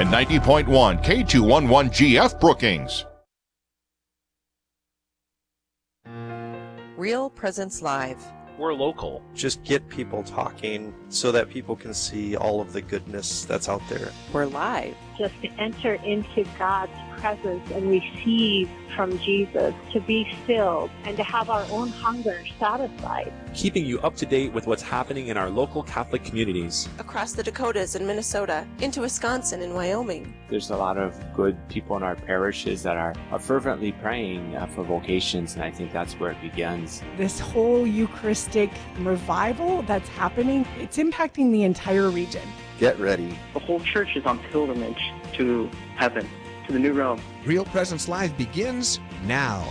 and 90.1 K211GF Brookings. Real Presence Live. We're local. Just get people talking so that people can see all of the goodness that's out there. We're live. Just to enter into God's presence and receive from Jesus, to be filled and to have our own hunger satisfied. Keeping you up to date with what's happening in our local Catholic communities. Across the Dakotas and Minnesota, into Wisconsin and Wyoming. There's a lot of good people in our parishes that are fervently praying for vocations, and I think that's where it begins. This whole Eucharistic revival that's happening, it's impacting the entire region. Get ready. The whole church is on pilgrimage to heaven, to the new realm. Real Presence Live begins now.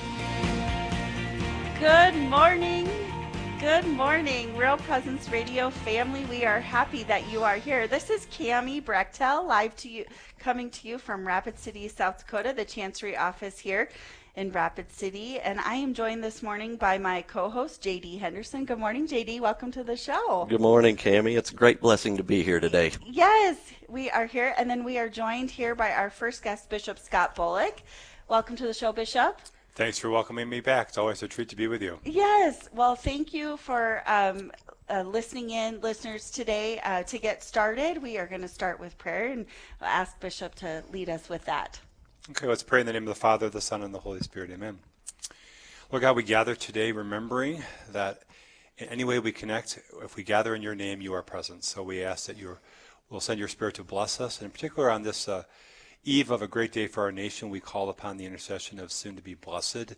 Good morning. Good morning, Real Presence Radio family. We are happy that you are here. This is Cami Brechtel, live to you, coming to you from Rapid City, South Dakota, the Chancery office here in Rapid City, and I am joined this morning by my co-host JD Henderson. Good morning, JD. Welcome to the show. Good morning, Cami. It's a great blessing to be here today. Yes, we are here, and then we are joined here by our first guest, Bishop Scott Bullock. Welcome to the show, Bishop. Thanks for welcoming me back. It's always a treat to be with you. Yes. Well, thank you for listening in, listeners, today. To get started, we are going to start with prayer, and I'll ask Bishop to lead us with that. Okay, let's pray in the name of the Father, the Son, and the Holy Spirit. Amen. Lord God, we gather today remembering that in any way we connect, if we gather in your name, you are present. So we ask that you will send your Spirit to bless us. And in particular on this eve of a great day for our nation, we call upon the intercession of soon-to-be blessed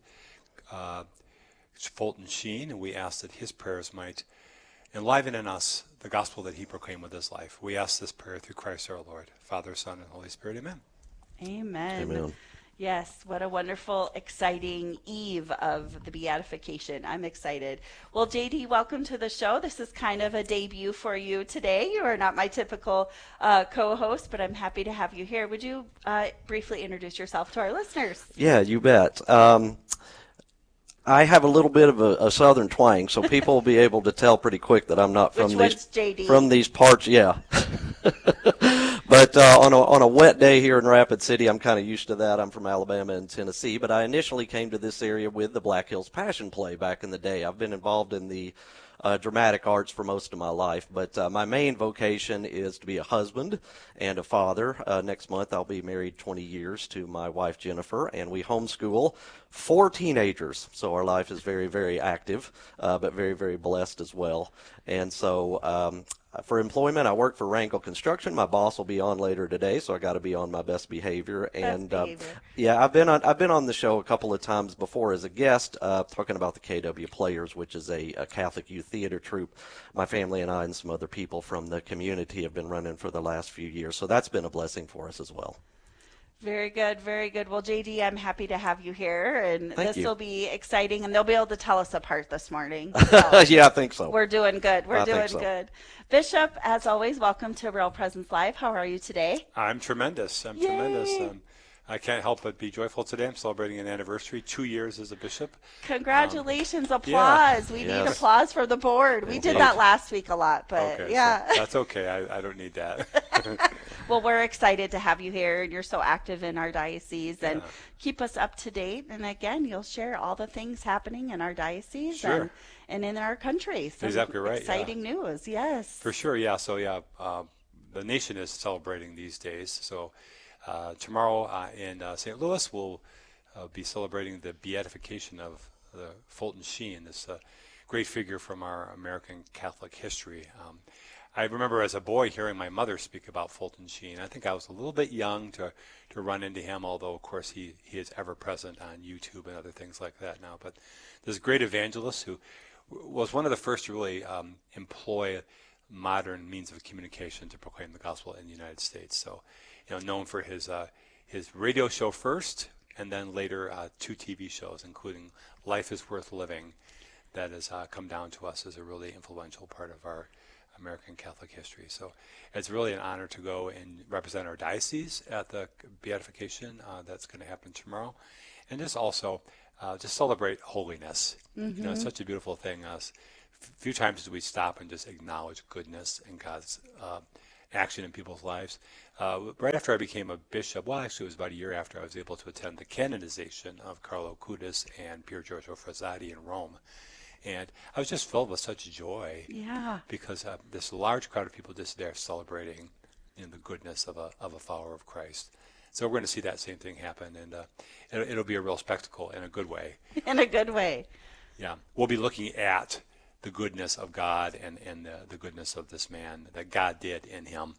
Fulton Sheen, and we ask that his prayers might enliven in us the gospel that he proclaimed with his life. We ask this prayer through Christ our Lord, Father, Son, and Holy Spirit. Amen. Amen. Amen. Yes, what a wonderful, exciting eve of the beatification. I'm excited. Well, JD, welcome to the show. This is kind of a debut for you today. You are not my typical co-host, but I'm happy to have you here. Would you briefly introduce yourself to our listeners? Yeah, you bet. I have a little bit of a southern twang, so people will be able to tell pretty quick that I'm not from these parts. Yeah. But on a wet day here in Rapid City, I'm kind of used to that. I'm from Alabama and Tennessee, but I initially came to this area with the Black Hills Passion Play back in the day. I've been involved in the dramatic arts for most of my life, but my main vocation is to be a husband and a father. Next month I'll be married 20 years to my wife Jennifer, and we homeschool 4 teenagers, so our life is very, very active, but very, very blessed as well. And so for employment, I work for Rankle Construction. My boss will be on later today, so I got to be on my best behavior. And yeah, I've been on the show a couple of times before as a guest, talking about the KW Players, which is a Catholic youth theater troupe. My family and I and some other people from the community have been running for the last few years, so that's been a blessing for us as well. Very good, very good. Well, JD, I'm happy to have you here, and Thank you. will be exciting, and they'll be able to tell us apart this morning. So yeah, I think so. We're doing good. We're doing so. good. Bishop, as always, welcome to Real Presence Live. How are you today? I'm tremendous. Yay. Tremendous. I can't help but be joyful today. I'm celebrating an anniversary, 2 years as a bishop. Congratulations. Applause. Yeah. We need applause for the board. We did that last week a lot, but okay, yeah. So that's okay. I don't need that. Well, we're excited to have you here, and you're so active in our diocese, and keep us up to date. And again, you'll share all the things happening in our diocese and in our country. Some exactly right. Exciting news, yes. For sure, yeah. So, the nation is celebrating these days. So, tomorrow in St. Louis, we'll be celebrating the beatification of the Fulton Sheen, this great figure from our American Catholic history. I remember as a boy hearing my mother speak about Fulton Sheen. I think I was a little bit young to run into him, although, of course, he is ever present on YouTube and other things like that now. But this great evangelist who was one of the first to really employ modern means of communication to proclaim the gospel in the United States. So, known for his radio show first, and then later 2 TV shows, including Life is Worth Living, that has come down to us as a really influential part of our American Catholic history. So it's really an honor to go and represent our diocese at the beatification that's going to happen tomorrow, and just also just celebrate holiness. Mm-hmm. It's such a beautiful thing. Few times do we stop and just acknowledge goodness and God's action in people's lives. Right after I became a bishop, well, actually it was about a year after, I was able to attend the canonization of Carlo Acutis and Pier Giorgio Frassati in Rome. And I was just filled with such joy, because this large crowd of people just there celebrating the goodness of a follower of Christ. So we're going to see that same thing happen, and it'll be a real spectacle in a good way. In a good way. Yeah, we'll be looking at the goodness of God and the goodness of this man that God did in him.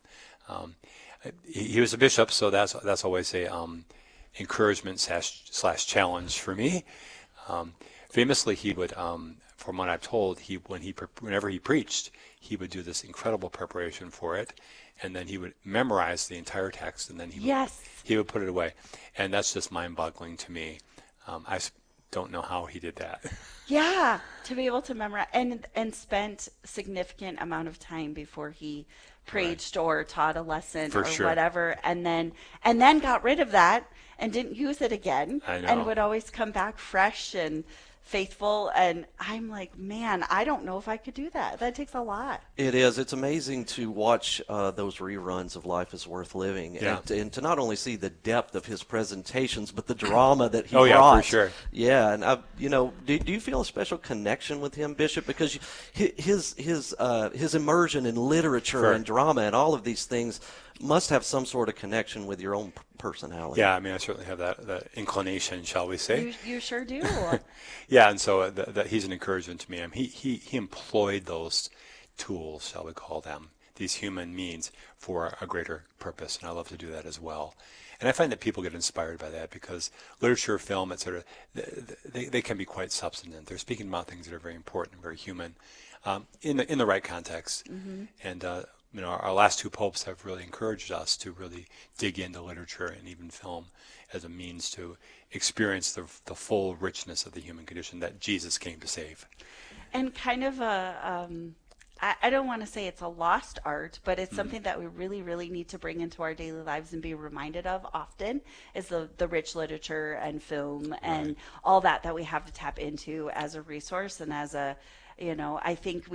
He was a bishop, so that's always a encouragement slash challenge for me. Famously, he would, from what I've told, whenever he preached, he would do this incredible preparation for it, and then he would memorize the entire text, and then he would put it away, and that's just mind-boggling to me. I don't know how he did that. Yeah, to be able to memorize and spent significant amount of time before he preached or taught a lesson whatever, and then got rid of that and didn't use it again, and would always come back fresh and faithful. And I'm like, man, I don't know if I could do that. That takes a lot. It is. It's amazing to watch those reruns of Life is Worth Living, and to not only see the depth of his presentations, but the drama that he brought. Yeah, for sure. Yeah, and do you feel a special connection with him, Bishop? Because his immersion in literature and drama and all of these things must have some sort of connection with your own personality. Yeah, I mean, I certainly have that inclination, shall we say. You sure do. Yeah, and so that he's an encouragement to me. I mean, he employed those tools, shall we call them, these human means, for a greater purpose, and I love to do that as well. And I find that people get inspired by that, because literature, film, etc., they can be quite substantive. They're speaking about things that are very important, very human, in the right context. Mm-hmm. And our last two popes have really encouraged us to really dig into literature and even film as a means to experience the full richness of the human condition that Jesus came to save. And kind of I don't want to say it's a lost art, but it's something that we really, really need to bring into our daily lives and be reminded of often, is the rich literature and film and all that we have to tap into as a resource and as a, I think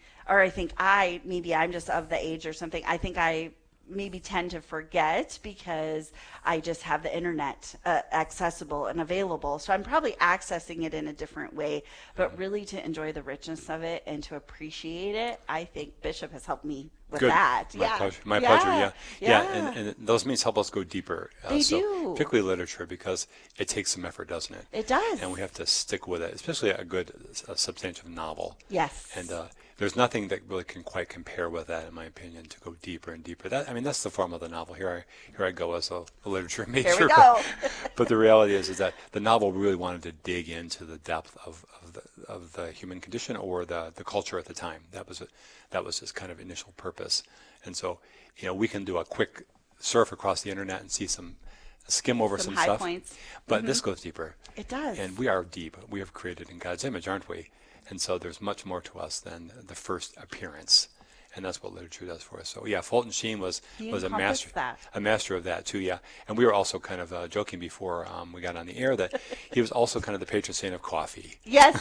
maybe I'm just of the age or something. I think I maybe tend to forget because I just have the internet accessible and available. So I'm probably accessing it in a different way, but really to enjoy the richness of it and to appreciate it, I think Bishop has helped me with that. My pleasure. Yeah. And those means help us go deeper. They do. Particularly literature, because it takes some effort, doesn't it? It does. And we have to stick with it, especially a good, substantive novel. Yes. And there's nothing that really can quite compare with that, in my opinion, to go deeper and deeper. That's the form of the novel. Here I go as a literature major. Here we go. But the reality is that the novel really wanted to dig into the depth of the human condition or the culture at the time. That was his kind of initial purpose. And so, we can do a quick surf across the internet and see skim over some high stuff. Points. But this goes deeper. It does. And we are deep. We are created in God's image, aren't we? And so there's much more to us than the first appearance. And that's what literature does for us. So yeah, Fulton Sheen was a master of that too. Yeah, and we were also kind of joking before we got on the air that he was also kind of the patron saint of coffee. Yes.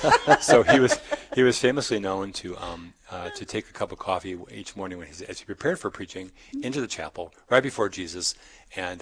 So he was famously known to take a cup of coffee each morning as he prepared for preaching into the chapel right before Jesus, and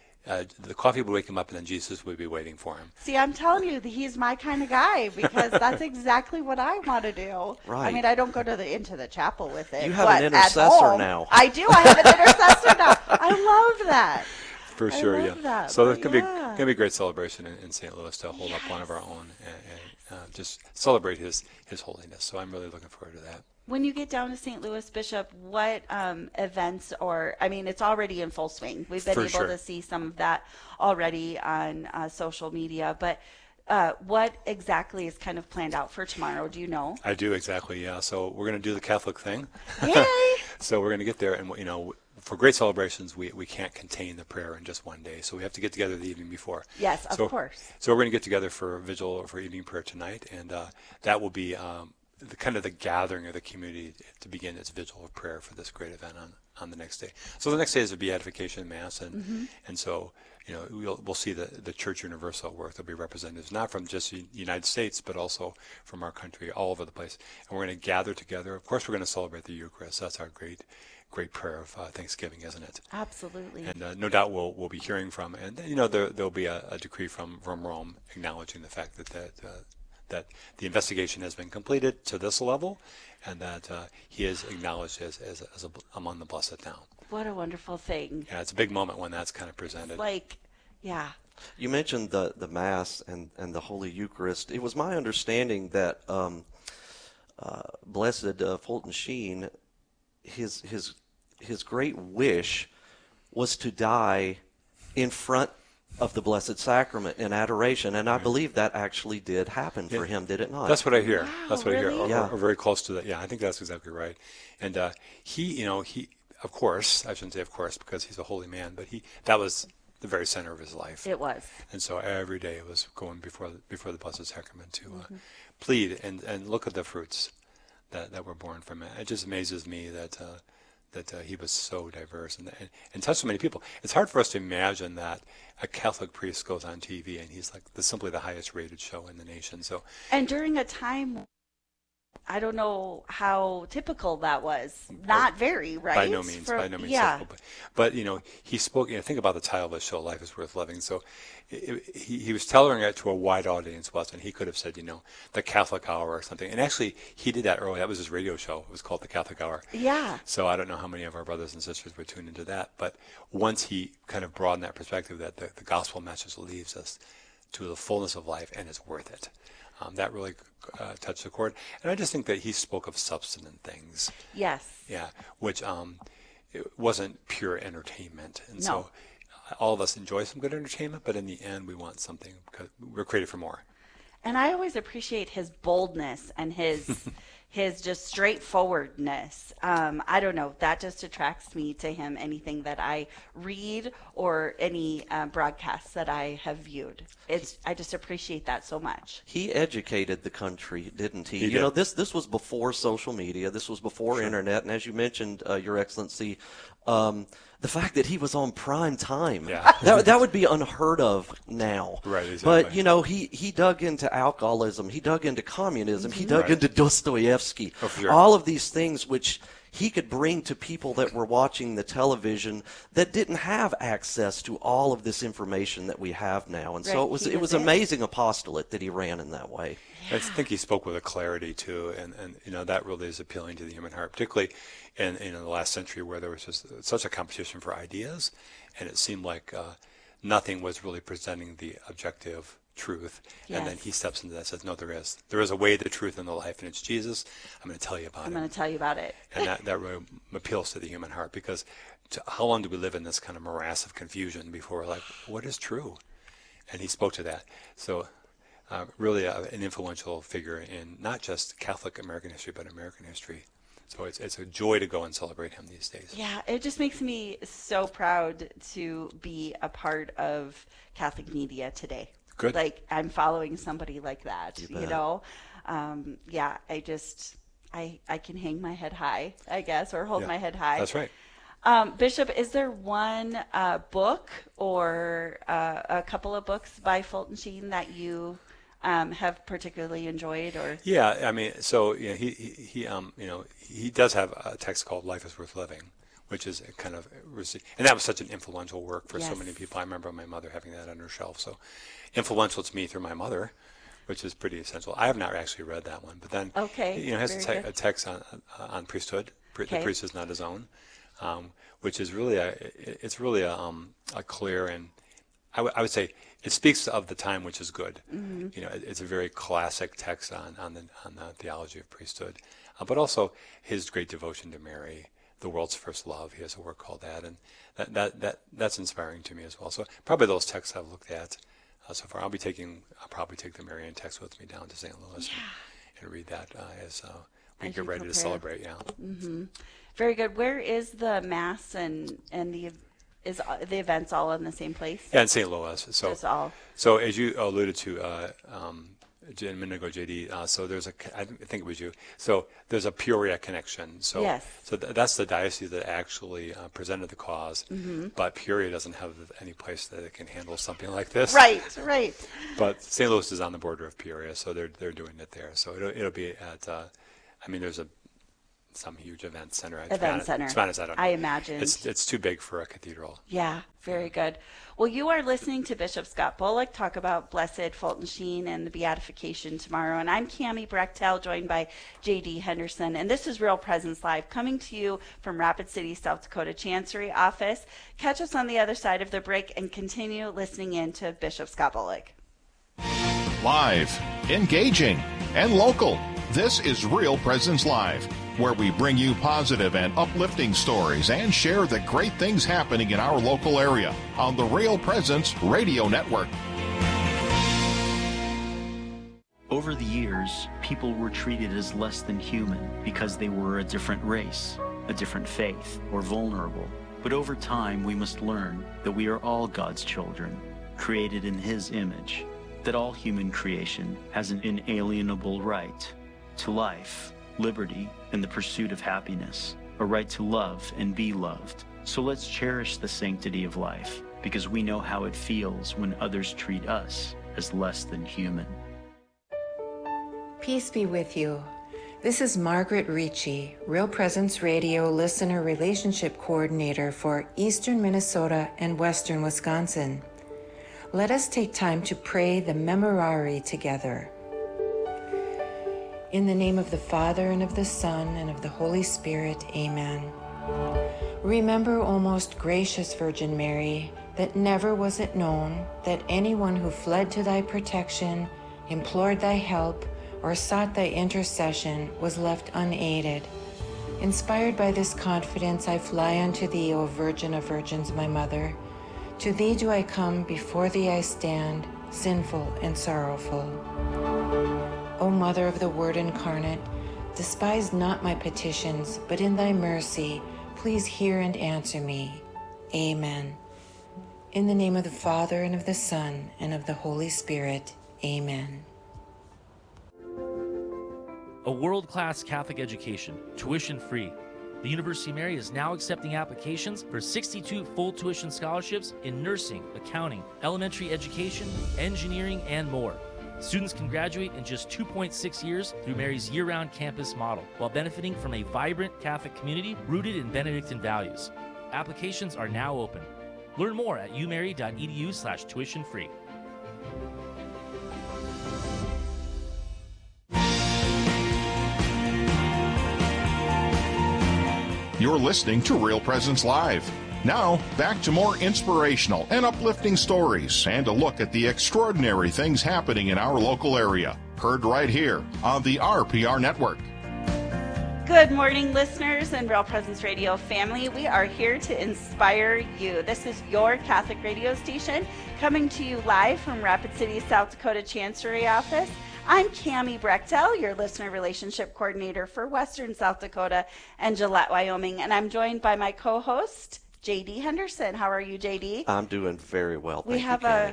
the coffee would wake him up, and then Jesus would be waiting for him. See, I'm telling you, he's my kind of guy, because that's exactly what I want to do. Right. I mean, I don't go into the chapel with it. You have an intercessor now. I do. I have an intercessor now. I love that. For sure, I love that. So there's going to be a great celebration in St. Louis to hold up one of our own and just celebrate his holiness. So I'm really looking forward to that. When you get down to St. Louis, Bishop, what events it's already in full swing. We've been able to see some of that already on social media, but what exactly is kind of planned out for tomorrow? Do you know? I do, exactly, yeah. So we're going to do the Catholic thing. Yay! So we're going to get there, and for great celebrations, we can't contain the prayer in just one day. So we have to get together the evening before. Yes, of course. So we're going to get together for a vigil or for evening prayer tonight, and that will be the gathering of the community to begin its vigil of prayer for this great event on the next day. So the next day is a beatification mass, and so we'll see the Church Universal at work. There'll be representatives not from just the United States, but also from our country, all over the place. And we're going to gather together. Of course, we're going to celebrate the Eucharist. That's our great great prayer of thanksgiving, isn't it? Absolutely. And no doubt we'll be hearing from, and there'll be a decree from Rome acknowledging the fact that the investigation has been completed to this level, and that he is acknowledged as among the blessed now. What a wonderful thing. Yeah, it's a big moment when that's kind of presented. Yeah. You mentioned the Mass and the Holy Eucharist. It was my understanding that Blessed Fulton Sheen, his great wish was to die in front of the Blessed Sacrament in adoration, and I believe that actually did happen for him, did it not? That's what I hear. Wow, that's what really? I hear. Or very close to that. Yeah, I think that's exactly right. And he, of course, I shouldn't say of course because he's a holy man, but that was the very center of his life. It was. And so every day it was going before the Blessed Sacrament to plead and look at the fruits that were born from it. It just amazes me that he was so diverse and touched so many people. It's hard for us to imagine that a Catholic priest goes on TV and he's like simply the highest rated show in the nation. So, and during a time, I don't know how typical that was. Not very, right? By no means yeah. typical. But he spoke. Think about the title of the show, "Life is Worth Living." So he was tailoring it to a wide audience, wasn't he? Could have said, the Catholic Hour or something. And actually, he did that early. That was his radio show. It was called the Catholic Hour. Yeah. So I don't know how many of our brothers and sisters would tune into that. But once he kind of broadened that perspective, that the gospel message leads us to the fullness of life and it's worth it. That really touched the chord. And I just think that he spoke of substantive things. Yes. Yeah, which it wasn't pure entertainment. And no. So all of us enjoy some good entertainment, but in the end we want something because we're created for more. And I always appreciate his boldness and his his just straightforwardness. I don't know, that just attracts me to him, anything that I read or any broadcasts that I have viewed. I just appreciate that so much. He educated the country, didn't he? He did. This was before social media. This was before internet. And as you mentioned, Your Excellency, the fact that he was on prime time, that would be unheard of now. Right, exactly. But, he dug into alcoholism. He dug into communism. He dug into Dostoevsky. Oh, for sure. All of these things which he could bring to people that were watching the television that didn't have access to all of this information that we have now. And so it was amazing apostolate that he ran in that way. I think he spoke with a clarity too, and that really is appealing to the human heart, particularly in the last century where there was just such a competition for ideas, and it seemed like nothing was really presenting the objective truth. Yes. And then he steps into that and says, no, there is a way, the truth, and the life, and it's Jesus. I'm going to tell you about it. I'm going to tell you about it. And that really appeals to the human heart, because how long do we live in this kind of morass of confusion before we're like, what is true? And he spoke to that. So really an influential figure in not just Catholic American history, but American history. So it's a joy to go and celebrate him these days. Yeah, it just makes me so proud to be a part of Catholic media today. Good. Like, I'm following somebody like that, You know? Yeah, I can hang my head high, I guess, or hold my head high. That's right. Bishop, is there one book or a couple of books by Fulton Sheen that you have particularly enjoyed? Or Yeah, I mean, so he does have a text called "Life is Worth Living," which is kind of, and that was such an influential work for so many people. I remember my mother having that on her shelf. So influential to me through my mother, which is pretty essential. I have not actually read that one, but then he has a text on priesthood. The priest is not his own, which is really a clear, and I would say it speaks of the time, which is good. Mm-hmm. It's a very classic text on the theology of priesthood, but also his great devotion to Mary, the world's first love. He has a work called that, and that's inspiring to me as well. So probably those texts I've looked at so far. I'll probably take the Marian text with me down to St. Louis and read that as we get ready to celebrate. Yeah. Mm-hmm. Very good. Where is the Mass and the events all in the same place? Yeah, in St. Louis. So just all. So as you alluded to, a minute ago, JD. So I think it was you. So there's a Peoria connection. So yes. So that's the diocese that actually presented the cause. Mm-hmm. But Peoria doesn't have any place that it can handle something like this. Right. But St. Louis is on the border of Peoria, so they're doing it there. So it'll be at. There's some huge event center. Event center. To be honest, I don't know. I imagine. It's too big for a cathedral. Yeah, very good. Well, you are listening to Bishop Scott Bullock talk about Blessed Fulton Sheen and the Beatification tomorrow. And I'm Cammie Brechtel, joined by J.D. Henderson. And this is Real Presence Live, coming to you from Rapid City, South Dakota Chancery Office. Catch us on the other side of the break and continue listening in to Bishop Scott Bullock. Live, engaging, and local. This is Real Presence Live, where we bring you positive and uplifting stories and share the great things happening in our local area on the Real Presence Radio Network. Over the years, people were treated as less than human because they were a different race, a different faith, or vulnerable. But over time, we must learn that we are all God's children, created in His image, that all human creation has an inalienable right to life, liberty, and the pursuit of happiness, a right to love and be loved. So let's cherish the sanctity of life, because we know how it feels when others treat us as less than human. Peace be with you. This is Margaret Ricci, Real Presence Radio Listener Relationship Coordinator for Eastern Minnesota and Western Wisconsin. Let us take time to pray the Memorare together. In the name of the Father, and of the Son, and of the Holy Spirit, amen. Remember, O most gracious Virgin Mary, that never was it known that anyone who fled to thy protection, implored thy help, or sought thy intercession was left unaided. Inspired by this confidence, I fly unto thee, O Virgin of Virgins, my Mother. To thee do I come, before thee I stand, sinful and sorrowful. O Mother of the Word incarnate, despise not my petitions, but in thy mercy, please hear and answer me. Amen. In the name of the Father, and of the Son, and of the Holy Spirit. Amen. A world-class Catholic education, tuition-free. The University of Mary is now accepting applications for 62 full tuition scholarships in nursing, accounting, elementary education, engineering, and more. Students can graduate in just 2.6 years through Mary's year-round campus model, while benefiting from a vibrant Catholic community rooted in Benedictine values. Applications are now open. Learn more at umary.edu/tuition-free. You're listening to Real Presence Live. Now, back to more inspirational and uplifting stories and a look at the extraordinary things happening in our local area. Heard right here on the RPR Network. Good morning, listeners and Real Presence Radio family. We are here to inspire you. This is your Catholic radio station, coming to you live from Rapid City, South Dakota Chancery Office. I'm Cammie Brechtel, your listener relationship coordinator for Western South Dakota and Gillette, Wyoming, and I'm joined by my co-host, J.D. Henderson. How are you, J.D.? I'm doing very well. Thank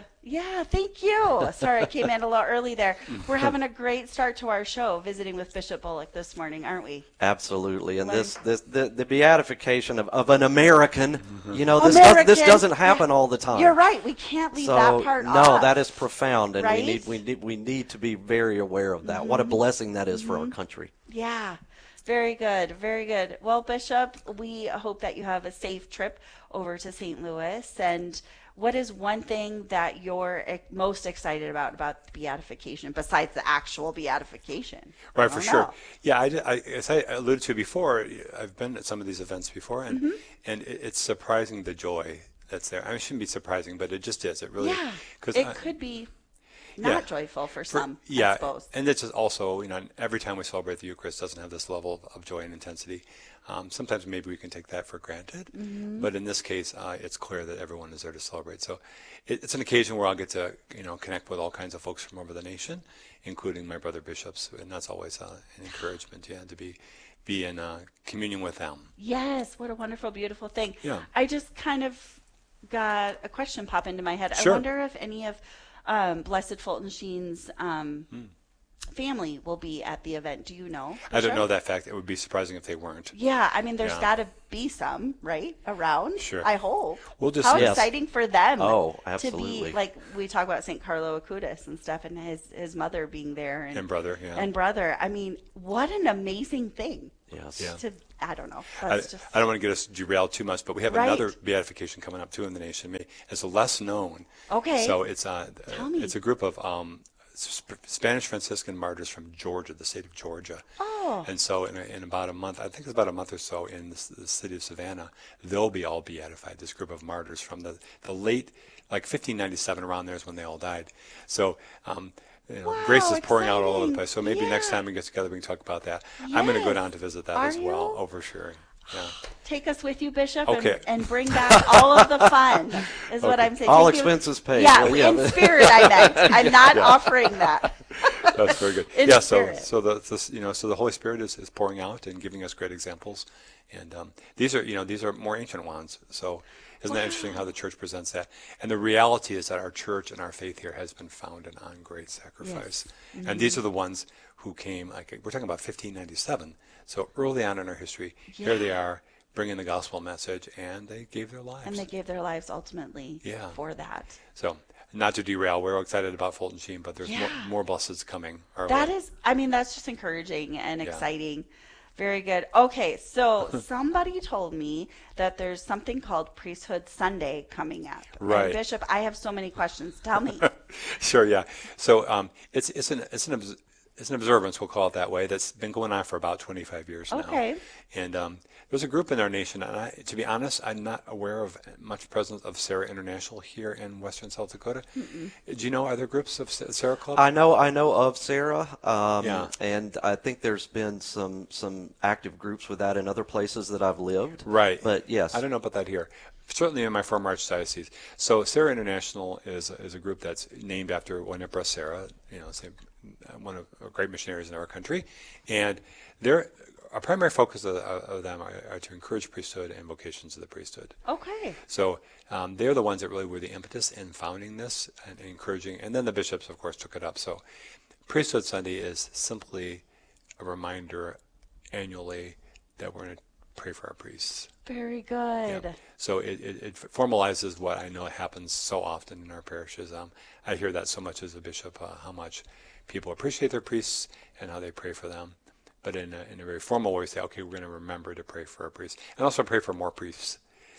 you. Sorry, I came in a little early there. We're having a great start to our show, visiting with Bishop Bullock this morning, aren't we? Absolutely. And the beatification of an American, this doesn't happen all the time. You're right. We can't leave that part off. No, that is profound, and right? we need to be very aware of that. Mm-hmm. What a blessing that is for our country. Yeah. Very good, very good. Well, Bishop, we hope that you have a safe trip over to St. Louis. And what is one thing that you're most excited about the beatification, besides the actual beatification? Right, for sure. Yeah, as I alluded to before, I've been at some of these events before, and it's surprising the joy that's there. I mean, it shouldn't be surprising, but it just is. It really, could be not joyful for some, I suppose. And it's just also, every time we celebrate the Eucharist doesn't have this level of joy and intensity. Sometimes maybe we can take that for granted, but in this case, it's clear that everyone is there to celebrate. So it's an occasion where I'll get to, connect with all kinds of folks from over the nation, including my brother bishops, and that's always an encouragement, to be in communion with them. Yes, what a wonderful, beautiful thing. Yeah. I just kind of got a question pop into my head. Sure. I wonder if any of Blessed Fulton Sheen's family will be at the event. Do you know? I don't know that fact. It would be surprising if they weren't. Yeah, I mean, there's got to be some, right, around? Sure. I hope. We'll just How exciting for them to be, like, we talk about St. Carlo Acutis and stuff, and his mother being there. And brother, yeah. And brother. I mean, what an amazing thing. Yes. Yeah. I don't know. I don't want to get us derailed too much, but we have another beatification coming up, too, in the nation. It's less known. Okay. So it's Tell me. It's a group of Spanish Franciscan martyrs from Georgia, the state of Georgia. Oh. And so in about a month, I think it's about a month or so, in the city of Savannah, they'll be all beatified, this group of martyrs from the late, like 1597, around there is when they all died. So grace is pouring out all over the place. So maybe next time we get together, we can talk about that. Yes. I'm going to go down to visit that as well. Oh, for sure. Yeah. Take us with you, Bishop, and bring back all of the fun, is what I'm saying. All expenses paid. Yeah, in spirit, I meant. I'm not offering that. That's very good. In spirit. So the Holy Spirit is pouring out and giving us great examples. And these are more ancient ones. So isn't that interesting how the church presents that? And the reality is that our church and our faith here has been founded on great sacrifice. Yes. And these are the ones who came, like we're talking about 1597. So early on in our history, here they are bringing the gospel message, and they gave their lives. And they gave their lives ultimately for that. So not to derail, we're excited about Fulton Sheen, but there's more blesseds coming our way. That's just encouraging and exciting. Very good. Okay, so somebody told me that there's something called Priesthood Sunday coming up. Right. And Bishop, I have so many questions. Tell me. Sure, yeah. So it's an observance, we'll call it that way, that's been going on for about 25 years now. Okay. And there's a group in our nation, and to be honest, I'm not aware of much presence of Sarah International here in western South Dakota. Mm-mm. Do you know other groups of Sarah Club? I know of Sarah, and I think there's been some active groups with that in other places that I've lived. Right. But yes. I don't know about that here. Certainly in my former archdiocese. So Sarah International is a group that's named after Juanita Sarah, one of the great missionaries in our country, and our primary focus of them are to encourage priesthood and vocations of the priesthood. Okay. So they're the ones that really were the impetus in founding this and encouraging, and then the bishops, of course, took it up. So Priesthood Sunday is simply a reminder annually that we're going to pray for our priests. Very good. Yeah. So it formalizes what I know happens so often in our parishes. I hear that so much as a bishop, how much people appreciate their priests and how they pray for them. But in a very formal way, say, okay, we're going to remember to pray for our priests. And also pray for more priests.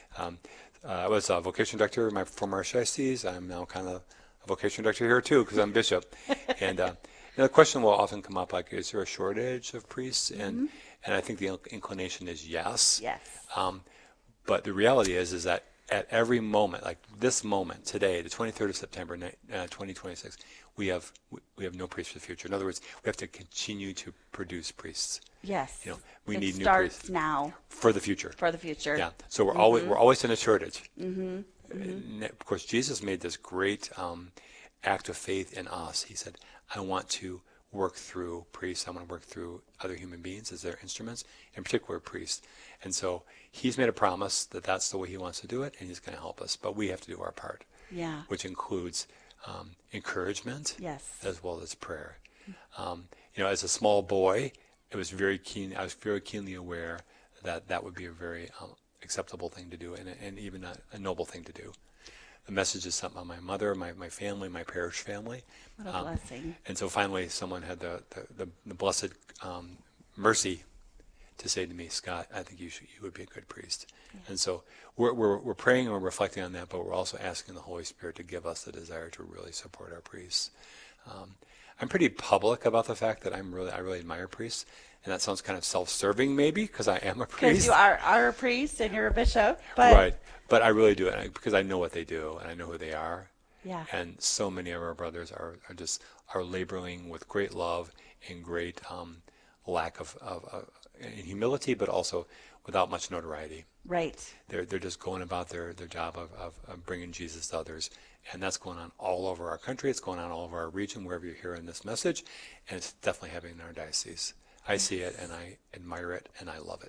I was a vocation director in my former archdiocese. I'm now kind of a vocation director here, too, because I'm bishop. And the question will often come up, like, is there a shortage of priests? And I think the inclination is yes. Yes. But the reality is that at every moment, like this moment today, the 23rd of September, 2026, we have no priests for the future. In other words, we have to continue to produce priests. Yes. We need new starts priests now for the future. For the future. Yeah. So we're always in a shortage. Mm-hmm. And of course, Jesus made this great act of faith in us. He said, "I want to work through priests. I want to work through other human beings as their instruments, in particular priests." And so he's made a promise that that's the way he wants to do it, and he's going to help us. But we have to do our part, which includes encouragement as well as prayer. As a small boy, I was very keenly aware that would be a very acceptable thing to do and even a noble thing to do. The message is sent by my mother, my family, my parish family. What a blessing. And so finally someone had the blessed mercy to say to me, "Scott, I think you would be a good priest." Yeah. And so we're praying and we're reflecting on that, but we're also asking the Holy Spirit to give us the desire to really support our priests. I'm pretty public about the fact that I really admire priests, and that sounds kind of self-serving maybe because I am a priest. Because you are a priest and you're a bishop. But right, but I really do it because I know what they do and I know who they are. Yeah. And so many of our brothers are laboring with great love and great lack of humility, but also without much notoriety. Right. They're just going about their job of bringing Jesus to others. And that's going on all over our country. It's going on all over our region, wherever you're hearing this message. And it's definitely happening in our diocese. I see it, and I admire it, and I love it.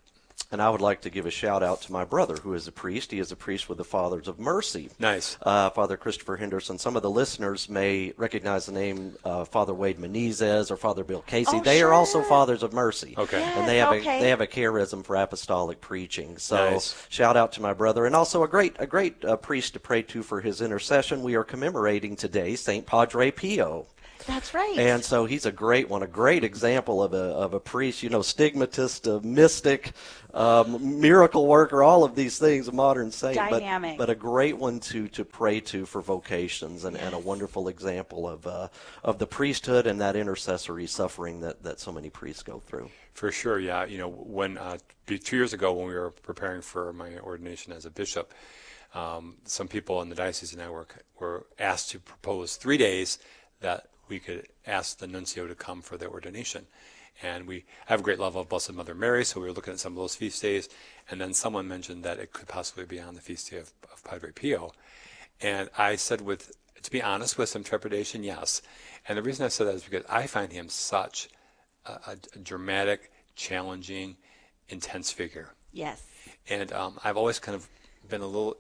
And I would like to give a shout out to my brother, who is a priest. He is a priest with the Fathers of Mercy. Nice. Father Christopher Henderson. Some of the listeners may recognize the name Father Wade Menezes or Father Bill Casey. They are also Fathers of Mercy. Okay. Yes, and they have a charism for apostolic preaching. So nice. Shout out to my brother, and also a great priest to pray to for his intercession. We are commemorating today St. Padre Pio. That's right. And so he's a great one, a great example of a priest, stigmatist, a mystic, miracle worker, all of these things, a modern saint. Dynamic. But a great one to pray to for vocations, and a wonderful example of the priesthood and that intercessory suffering that so many priests go through. For sure, yeah. When 2 years ago when we were preparing for my ordination as a bishop, some people in the diocese and I were asked to propose 3 days that we could ask the nuncio to come for the ordination. And we have a great love of Blessed Mother Mary, so we were looking at some of those feast days, and then someone mentioned that it could possibly be on the feast day of Padre Pio. And I said, to be honest, with some trepidation, yes. And the reason I said that is because I find him such a dramatic, challenging, intense figure. Yes. And I've always kind of been a little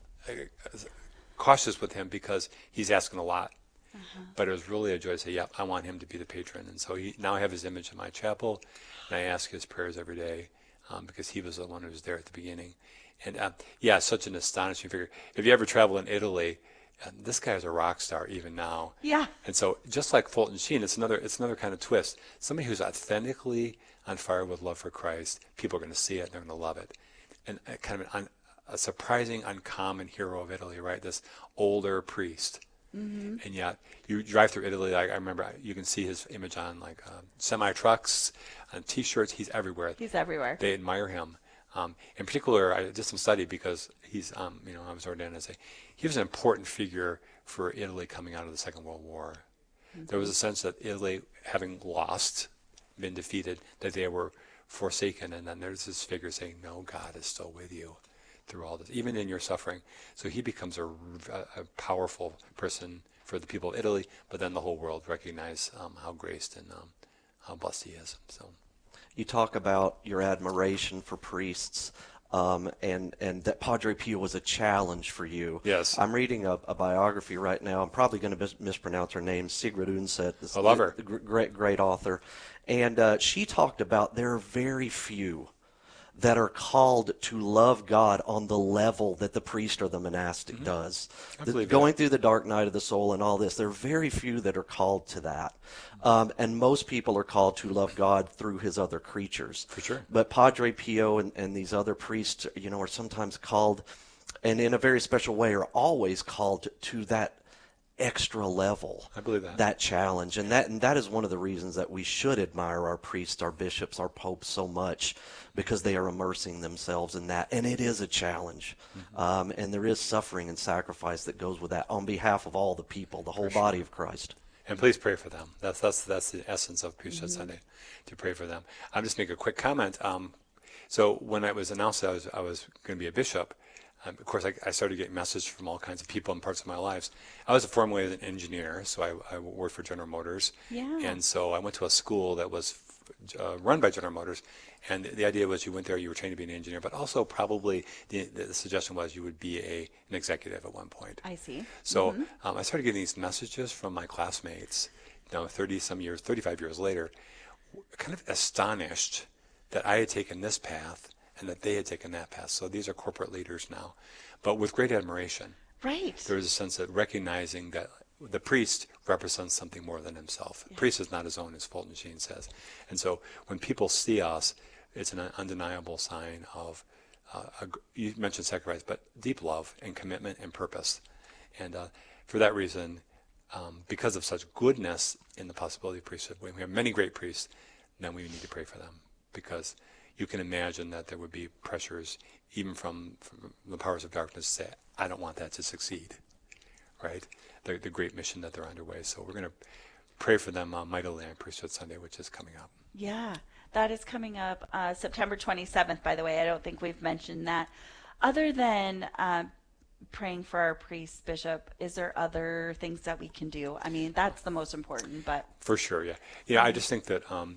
cautious with him because he's asking a lot. But it was really a joy to say, I want him to be the patron. And so now I have his image in my chapel, and I ask his prayers every day because he was the one who was there at the beginning. And such an astonishing figure. If you ever travel in Italy, this guy is a rock star even now. Yeah. And so just like Fulton Sheen, it's another kind of twist. Somebody who's authentically on fire with love for Christ, people are going to see it and they're going to love it. And kind of a surprising, uncommon hero of Italy, right? This older priest. Mm-hmm. And yet, you drive through Italy. I remember you can see his image on semi trucks, on T-shirts. He's everywhere. He's everywhere. They admire him. In particular, I did some study because he's, I was ordained as he was an important figure for Italy coming out of the Second World War. Mm-hmm. There was a sense that Italy, having been defeated, that they were forsaken, and then there's this figure saying, "No, God is still with you through all this, even in your suffering." So he becomes a powerful person for the people of Italy, but then the whole world recognize how graced and how blessed he is. So, you talk about your admiration for priests, and that Padre Pio was a challenge for you. Yes. I'm reading a biography right now. I'm probably going to mispronounce her name, Sigrid Undset. I love her. Great author. And she talked about there are very few that are called to love God on the level that the priest or the monastic does. Going through the dark night of the soul and all this, there are very few that are called to that. And most people are called to love God through his other creatures. For sure. But Padre Pio and these other priests, are sometimes called, and in a very special way, are always called to that extra level. I believe that. That challenge. And that is one of the reasons that we should admire our priests, our bishops, our popes so much, because they are immersing themselves in that. And it is a challenge. Mm-hmm. And there is suffering and sacrifice that goes with that on behalf of all the people, the whole body of Christ. And please pray for them. That's the essence of Priesthood Sunday, to pray for them. I'll just make a quick comment. So when it was announced that I was going to be a bishop, of course, I started getting messages from all kinds of people in parts of my lives. I was formerly an engineer, so I worked for General Motors. Yeah. And so I went to a school that was run by General Motors, and the idea was you went there, you were trained to be an engineer, but also probably the suggestion was you would be an executive at one point. I see. So I started getting these messages from my classmates, 35 years later, kind of astonished that I had taken this path and that they had taken that path. So these are corporate leaders now, but with great admiration. Right. There is a sense of recognizing that the priest represents something more than himself. The priest is not his own, as Fulton Sheen says. And so when people see us, it's an undeniable sign of, you mentioned sacrifice, but deep love and commitment and purpose. And for that reason, because of such goodness in the possibility of priesthood, when we have many great priests, then we need to pray for them, because you can imagine that there would be pressures even from the powers of darkness to say, I don't want that to succeed, right? The great mission that they're underway. So we're going to pray for them mightily on Priesthood Sunday, which is coming up. Yeah, that is coming up September 27th, by the way. I don't think we've mentioned that. Other than praying for our priest, bishop, is there other things that we can do? I mean, that's the most important, but... For sure, yeah. Yeah, I just think that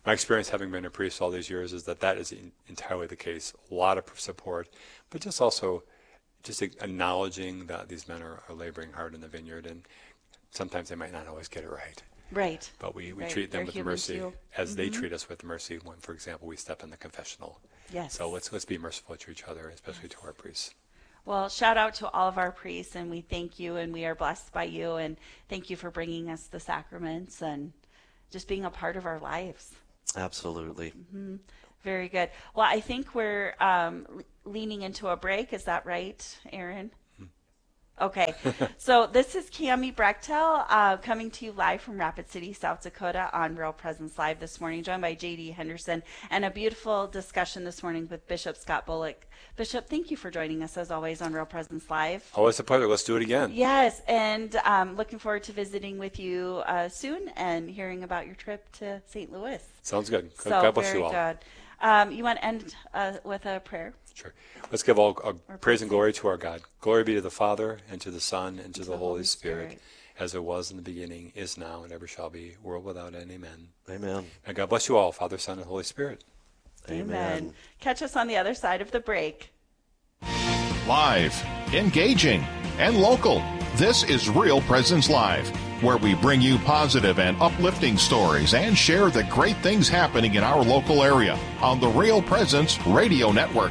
my experience having been a priest all these years is that is entirely the case. A lot of support, but just also just acknowledging that these men are laboring hard in the vineyard, and sometimes they might not always get it right. Right. But we treat them with mercy as they treat us with mercy when, for example, we step in the confessional. Yes. So let's be merciful to each other, especially to our priests. Well, shout out to all of our priests, and we thank you, and we are blessed by you, and thank you for bringing us the sacraments and just being a part of our lives. Absolutely. Mm-hmm. Very good. Well, I think we're leaning into a break. Is that right, Aaron? Okay, so this is Cami Brechtel coming to you live from Rapid City, South Dakota on Real Presence Live this morning, joined by J.D. Henderson, and a beautiful discussion this morning with Bishop Scott Bullock. Bishop, thank you for joining us as always on Real Presence Live. Always a pleasure. Let's do it again. Yes, and looking forward to visiting with you soon and hearing about your trip to St. Louis. Sounds good. So God bless very you all. Good. You want to end with a prayer? Sure. Let's give all praise and glory to our God. Glory be to the Father, and to the Son, and to the Holy Spirit, as it was in the beginning, is now, and ever shall be, world without end. Amen. Amen. And God bless you all, Father, Son, and Holy Spirit. Amen. Catch us on the other side of the break. Live, engaging, and local. This is Real Presence Live, where we bring you positive and uplifting stories and share the great things happening in our local area on the Real Presence Radio Network.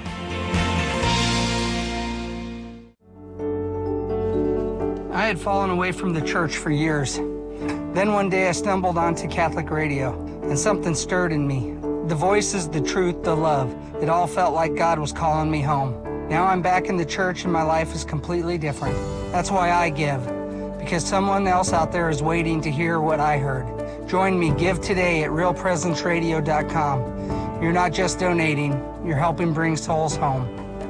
I had fallen away from the church for years. Then one day I stumbled onto Catholic radio, and something stirred in me. The voices, the truth, the love. It all felt like God was calling me home. Now I'm back in the church and my life is completely different. That's why I give, because someone else out there is waiting to hear what I heard. Join me, give today at realpresenceradio.com. You're not just donating, you're helping bring souls home.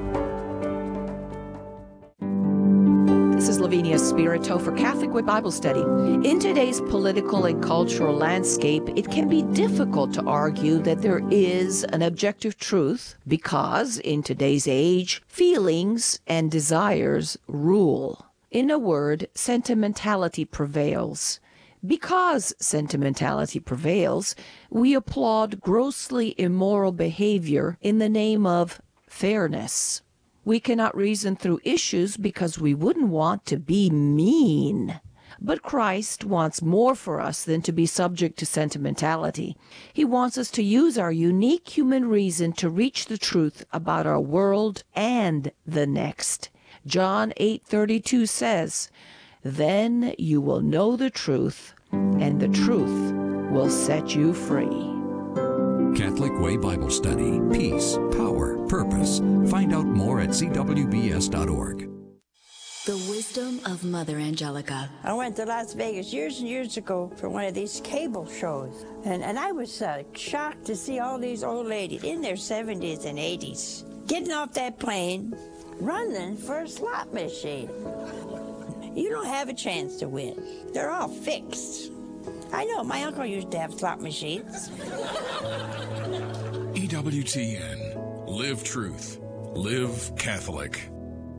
This is Lavinia Spirito for Catholic Way Bible Study. In today's political and cultural landscape, it can be difficult to argue that there is an objective truth because, in today's age, feelings and desires rule. In a word, sentimentality prevails. Because sentimentality prevails, we applaud grossly immoral behavior in the name of fairness. We cannot reason through issues because we wouldn't want to be mean. But Christ wants more for us than to be subject to sentimentality. He wants us to use our unique human reason to reach the truth about our world and the next. John 8:32 says, "Then you will know the truth, and the truth will set you free." Catholic Way Bible Study. Peace, power, purpose. Find out more at cwbs.org. The wisdom of Mother Angelica. I went to Las Vegas years and years ago for one of these cable shows. And I was shocked to see all these old ladies in their 70s and 80s getting off that plane, running for a slot machine. You don't have a chance to win. They're all fixed. I know, my uncle used to have slot machines. EWTN. Live truth. Live Catholic.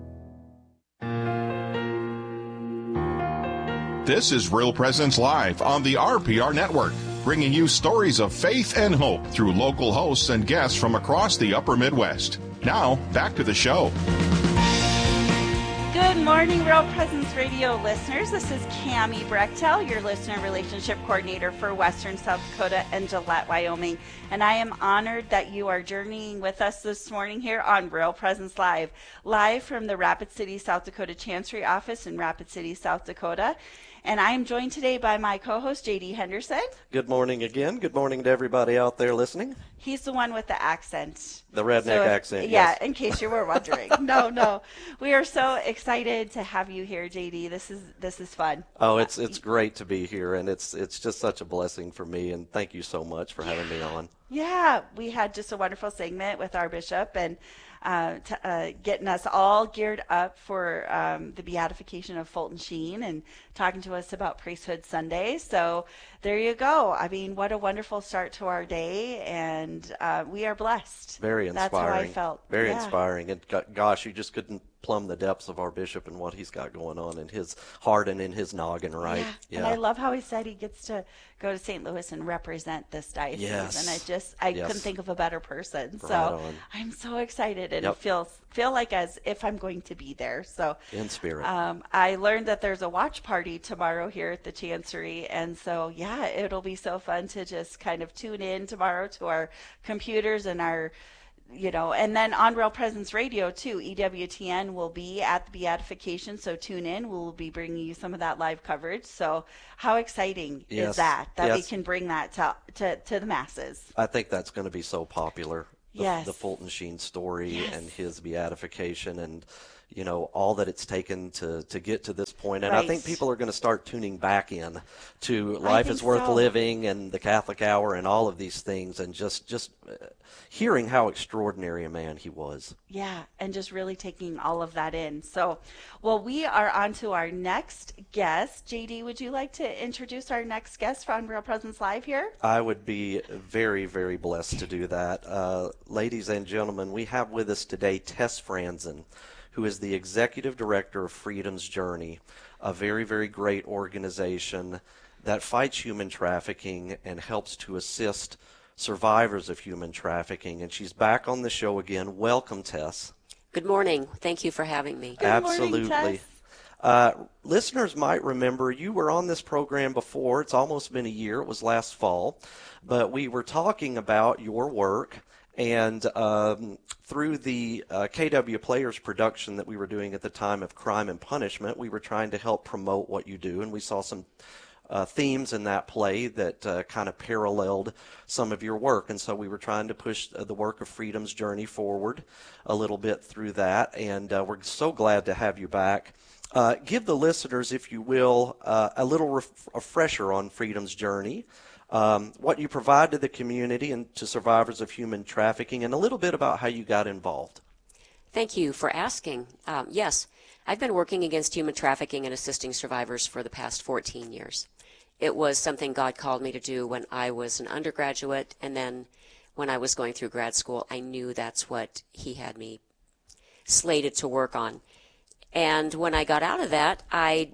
This is Real Presence Live on the RPR Network, bringing you stories of faith and hope through local hosts and guests from across the upper Midwest. Now, back to the show. Good morning, Real Presence Radio listeners. This is Cami Brechtel, your listener relationship coordinator for Western South Dakota and Gillette, Wyoming. And I am honored that you are journeying with us this morning here on Real Presence Live, live from the Rapid City, South Dakota Chancery office in Rapid City, South Dakota. And I am joined today by my co-host, J.D. Henderson. Good morning again. Good morning to everybody out there listening. He's the one with the accent. The redneck accent, yeah, yes. In case you were wondering. No. We are so excited to have you here, J.D. This is fun. Oh, it's great to be here, and it's just such a blessing for me, and thank you so much for having me on. Yeah, we had just a wonderful segment with our bishop, and getting us all geared up for the beatification of Fulton Sheen and talking to us about Priesthood Sunday. So there you go. I mean, what a wonderful start to our day, and we are blessed. Very inspiring. That's how I felt. Very inspiring. And gosh, you just couldn't plumb the depths of our bishop and what he's got going on in his heart and in his noggin, right? Yeah. And I love how he said he gets to go to St. Louis and represent this diocese. Yes. And I couldn't think of a better person. Right so on. I'm so excited, and it feel like as if I'm going to be there. So in spirit. I learned that there's a watch party tomorrow here at the Chancery, and so it'll be so fun to just kind of tune in tomorrow to our computers and our, and then on Real Presence Radio too. EWTN will be at the beatification, so tune in. We'll be bringing you some of that live coverage. So how exciting is that we can bring that to the masses? I think that's going to be so popular. The Fulton Sheen story and his beatification, and all that it's taken to get to this point. And I think people are going to start tuning back in to Life is Worth Living and the Catholic Hour and all of these things, and just hearing how extraordinary a man he was. Yeah, and just really taking all of that in. So, well, we are on to our next guest. JD, would you like to introduce our next guest from Real Presence Live here? I would be very, very blessed to do that. Ladies and gentlemen, we have with us today Tess Franzen, who is the Executive Director of Freedom's Journey, a very, very great organization that fights human trafficking and helps to assist survivors of human trafficking. And she's back on the show again. Welcome, Tess. Good morning. Thank you for having me. Absolutely. Morning, Tess. Listeners might remember you were on this program before. It's almost been a year. It was last fall. But we were talking about your work. And through the KW Players production that we were doing at the time of Crime and Punishment, we were trying to help promote what you do. And we saw some themes in that play that kind of paralleled some of your work. And so we were trying to push the work of Freedom's Journey forward a little bit through that. And we're so glad to have you back. Give the listeners, if you will, a little refresher on Freedom's Journey. What you provide to the community and to survivors of human trafficking, and a little bit about how you got involved. Thank you for asking. Yes, I've been working against human trafficking and assisting survivors for the past 14 years. It was something God called me to do when I was an undergraduate, and then when I was going through grad school, I knew that's what He had me slated to work on. And when I got out of that, I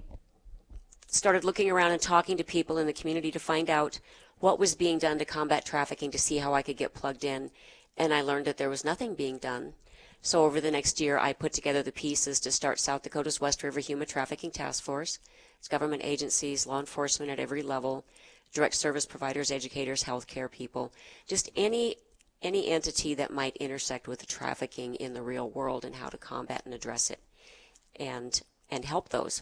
started looking around and talking to people in the community to find out what was being done to combat trafficking, to see how I could get plugged in, and I learned that there was nothing being done. So over the next year, I put together the pieces to start South Dakota's West River Human Trafficking Task Force. It's government agencies, law enforcement at every level, direct service providers, educators, healthcare people, just any entity that might intersect with the trafficking in the real world, and how to combat and address it and help those.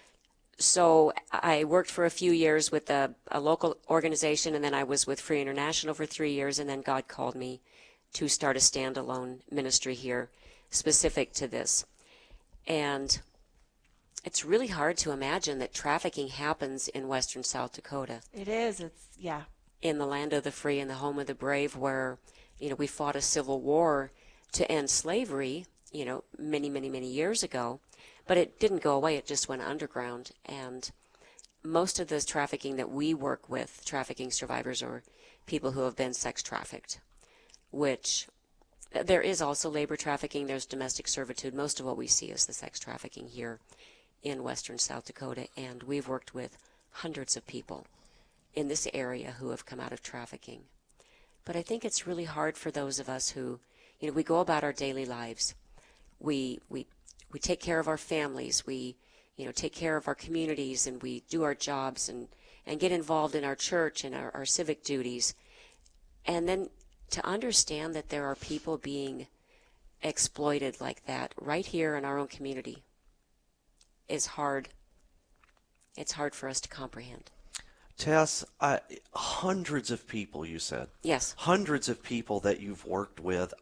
So I worked for a few years with a local organization, and then I was with Free International for 3 years, and then God called me to start a standalone ministry here specific to this. And it's really hard to imagine that trafficking happens in western South Dakota. It is. In the land of the free and the home of the brave, where, we fought a civil war to end slavery, many, many, many years ago. But it didn't go away. It just went underground. And most of the trafficking that we work with, trafficking survivors, are people who have been sex trafficked, which there is also labor trafficking. There's domestic servitude. Most of what we see is the sex trafficking here in western South Dakota. And we've worked with hundreds of people in this area who have come out of trafficking. But I think it's really hard for those of us who, we go about our daily lives. We take care of our families, we take care of our communities, and we do our jobs and get involved in our church and our civic duties. And then to understand that there are people being exploited like that right here in our own community is hard. It's hard for us to comprehend. Tess, hundreds of people, you said. Yes. Hundreds of people that you've worked with.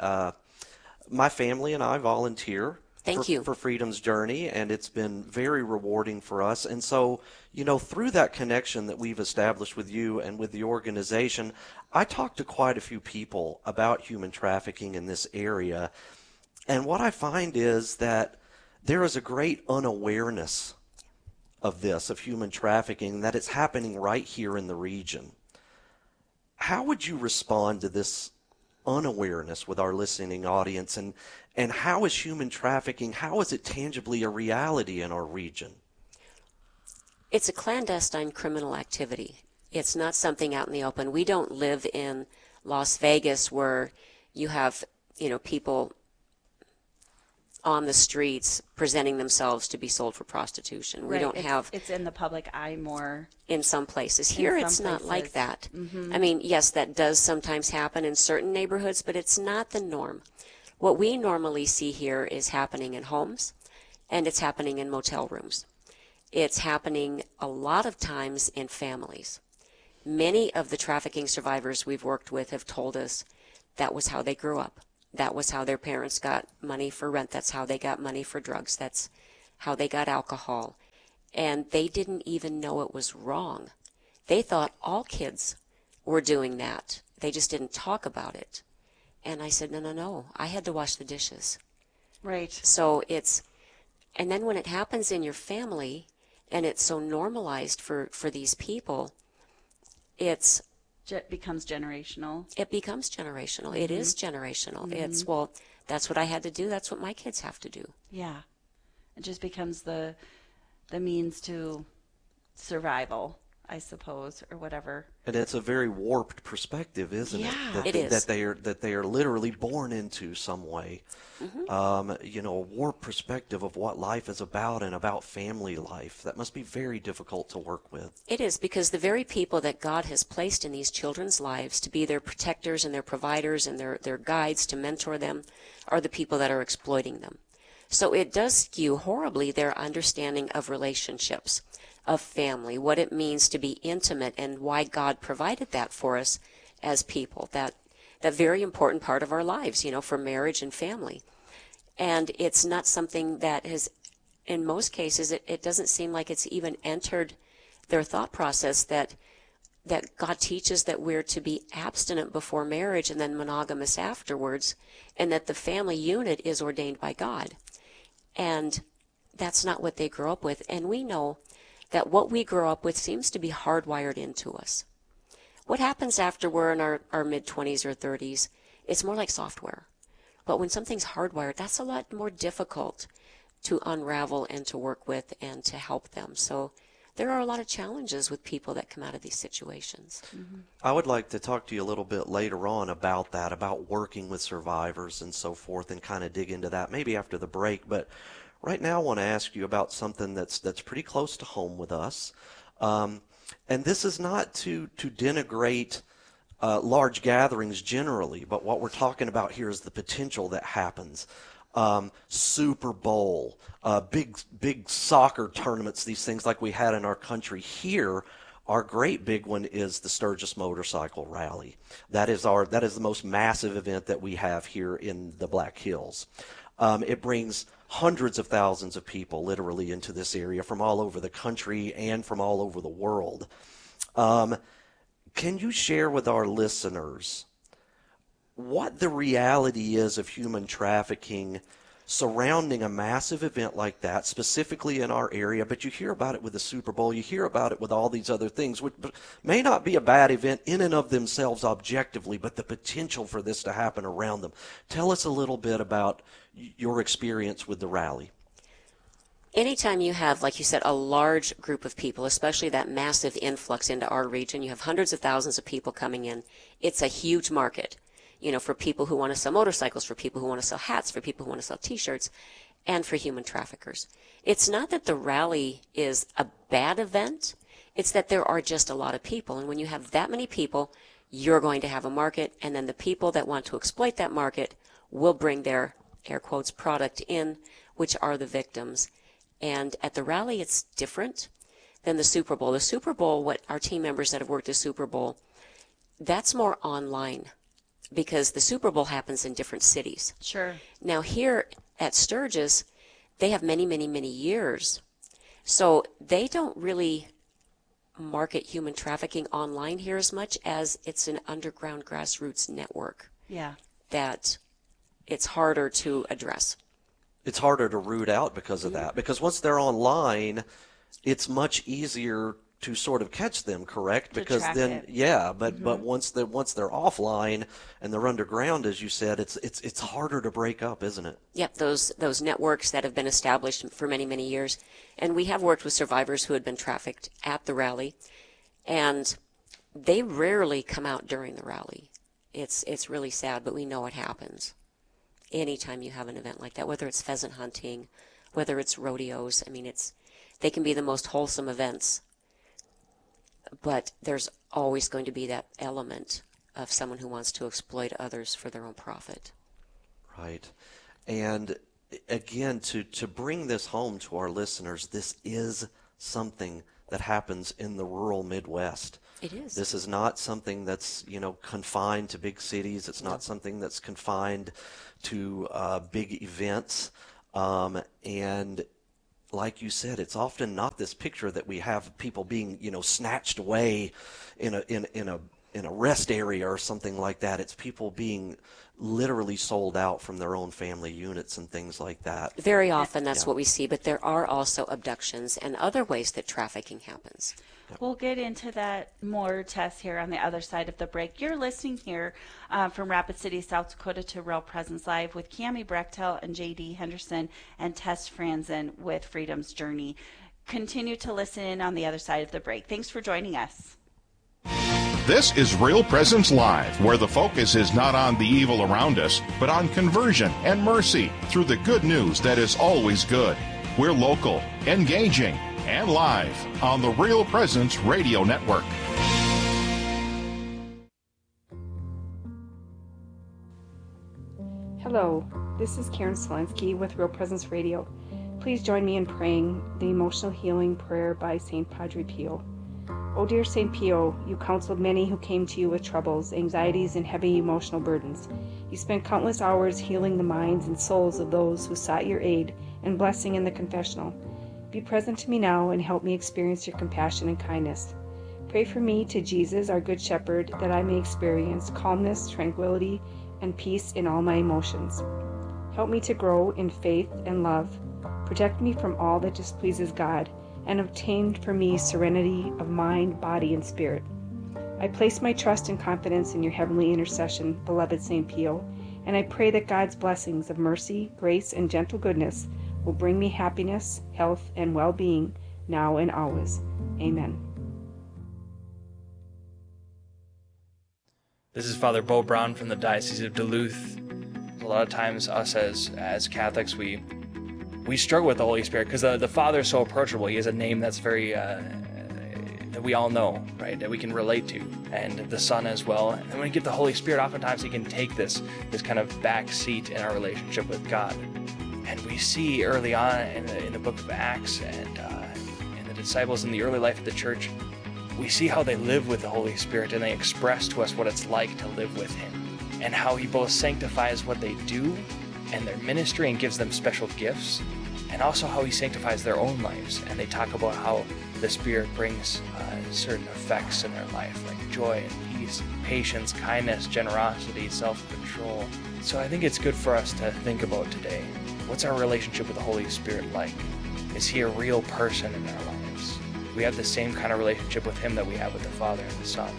My family and I volunteer for Freedom's Journey, and it's been very rewarding for us. And so, through that connection that we've established with you and with the organization, I talked to quite a few people about human trafficking in this area. And what I find is that there is a great unawareness of this, of human trafficking, that it's happening right here in the region. How would you respond to this unawareness with our listening audience, and how is human trafficking, how is it tangibly a reality in our region? It's a clandestine criminal activity. It's not something out in the open. We don't live in Las Vegas where you have, people on the streets presenting themselves to be sold for prostitution. We don't have... It's in the public eye more. In some places. Here it's not like that. I mean, yes, that does sometimes happen in certain neighborhoods, but it's not the norm. What we normally see here is happening in homes, and it's happening in motel rooms. It's happening a lot of times in families. Many of the trafficking survivors we've worked with have told us that was how they grew up. That was how their parents got money for rent. That's how they got money for drugs. That's how they got alcohol. And they didn't even know it was wrong. They thought all kids were doing that. They just didn't talk about it. And I said, no, I had to wash the dishes. Right. So and then when it happens in your family, and it's so normalized for these people, it becomes generational. It becomes generational. It is generational. It's, well, that's what I had to do. That's what my kids have to do. Yeah. It just becomes the means to survival, I suppose, or whatever. And it's a very warped perspective, isn't it? It is. That they are literally born into some way. A warped perspective of what life is about and about family life. That must be very difficult to work with. It is, because the very people that God has placed in these children's lives to be their protectors and their providers and their guides to mentor them are the people that are exploiting them. So it does skew horribly their understanding of relationships, of family, what it means to be intimate, and why God provided that for us as people, that very important part of our lives, for marriage and family. And it's not something that has, in most cases, it doesn't seem like it's even entered their thought process that God teaches that we're to be abstinent before marriage and then monogamous afterwards, and that the family unit is ordained by God. And that's not what they grow up with. And we know that what we grow up with seems to be hardwired into us. What happens after we're in our mid-20s or 30s, it's more like software. But when something's hardwired, that's a lot more difficult to unravel and to work with and to help them. So there are a lot of challenges with people that come out of these situations. I would like to talk to you a little bit later on about that, about working with survivors and so forth, and kind of dig into that maybe after the break. But right now I want to ask you about something that's pretty close to home with us. And this is not to denigrate large gatherings generally, but what we're talking about here is the potential that happens. Super Bowl, big soccer tournaments, these things like we had in our country. Here, our great big one is the Sturgis Motorcycle Rally. That is the most massive event that we have here in the Black Hills. It brings hundreds of thousands of people literally into this area from all over the country and from all over the world. Can you share with our listeners what the reality is of human trafficking surrounding a massive event like that, specifically in our area? But you hear about it with the Super Bowl, you hear about it with all these other things, which may not be a bad event in and of themselves objectively, but the potential for this to happen around them. Tell us a little bit about your experience with the rally. Anytime you have, like you said, a large group of people, especially that massive influx into our region, you have hundreds of thousands of people coming in, it's a huge market. For people who want to sell motorcycles, for people who want to sell hats, for people who want to sell T-shirts, and for human traffickers. It's not that the rally is a bad event. It's that there are just a lot of people. And when you have that many people, you're going to have a market. And then the people that want to exploit that market will bring their, air quotes, product in, which are the victims. And at the rally, it's different than the Super Bowl. The Super Bowl, what our team members that have worked at Super Bowl, that's more online, because the Super Bowl happens in different cities. Sure. Now here at Sturgis, they have many, many, many years. So they don't really market human trafficking online here as much as it's an underground grassroots network. Yeah. That it's harder to address. It's harder to root out because of that. Because once they're online, it's much easier sort of catch them, correct? Because then, but once they're offline and they're underground, as you said, it's harder to break up, isn't it? Yep, those networks that have been established for many, many years. And we have worked with survivors who had been trafficked at the rally, and they rarely come out during the rally. It's really sad, but we know it happens. Anytime you have an event like that, whether it's pheasant hunting, whether it's rodeos, I mean, they can be the most wholesome events, but there's always going to be that element of someone who wants to exploit others for their own profit. Right. And again, to bring this home to our listeners, this is something that happens in the rural Midwest. It is. This is not something that's, confined to big cities. It's not something that's confined to big events. And like you said, it's often not this picture that we have people being, snatched away in a rest area or something like that. It's people being literally sold out from their own family units and things like that. Very often that's what we see, but there are also abductions and other ways that trafficking happens. We'll get into that more, Tess, here on the other side of the break. You're listening here from Rapid City, South Dakota to Real Presence Live with Cami Brechtel and J.D. Henderson and Tess Franzen with Freedom's Journey. Continue to listen in on the other side of the break. Thanks for joining us. This is Real Presence Live, where the focus is not on the evil around us, but on conversion and mercy through the good news that is always good. We're local, engaging, and live on the Real Presence Radio Network. Hello, this is Karen Selensky with Real Presence Radio. Please join me in praying the emotional healing prayer by St. Padre Pio. O dear St. Pio, you counseled many who came to you with troubles, anxieties, and heavy emotional burdens. You spent countless hours healing the minds and souls of those who sought your aid and blessing in the confessional. Be present to me now and help me experience your compassion and kindness. Pray for me to Jesus, our Good Shepherd, that I may experience calmness, tranquility, and peace in all my emotions. Help me to grow in faith and love. Protect me from all that displeases God, and obtain for me serenity of mind, body, and spirit. I place my trust and confidence in your heavenly intercession, beloved St. Pio, and I pray that God's blessings of mercy, grace, and gentle goodness will bring me happiness, health, and well-being now and always. Amen. This is Father Bo Brown from the Diocese of Duluth. A lot of times us as Catholics, we struggle with the Holy Spirit because the Father is so approachable. He has a name that's very, that we all know, right, that we can relate to, and the Son as well. And when we get the Holy Spirit, oftentimes he can take this kind of back seat in our relationship with God. And we see early on in the book of Acts and in the disciples in the early life of the church, we see how they live with the Holy Spirit and they express to us what it's like to live with him and how he both sanctifies what they do and their ministry and gives them special gifts, and also how he sanctifies their own lives. And they talk about how the Spirit brings certain effects in their life, like joy and peace, patience, kindness, generosity, self-control. So I think it's good for us to think about today. What's our relationship with the Holy Spirit like? Is he a real person in our lives? Do we have the same kind of relationship with him that we have with the Father and the Son?